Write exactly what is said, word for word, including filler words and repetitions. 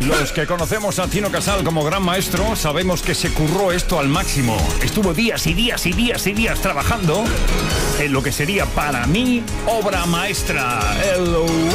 Los que conocemos a Tino Casal como gran maestro sabemos que se curró esto al máximo. Estuvo días y días y días y días trabajando en lo que sería para mí obra maestra. El